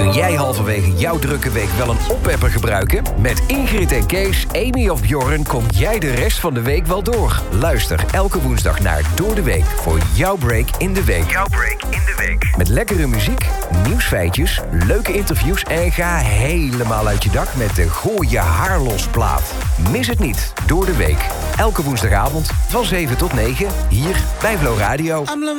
Kun jij halverwege jouw drukke week wel een oppepper gebruiken? Met Ingrid en Kees, Amy of Bjorn kom jij de rest van de week wel door. Luister elke woensdag naar Door de Week voor jouw break in de week. Jouw break in de week. Met lekkere muziek, nieuwsfeitjes, leuke interviews en ga helemaal uit je dak met de Gooi je haar los plaat. Mis het niet, Door de Week. Elke woensdagavond van 7 tot 9 hier bij Flow Radio.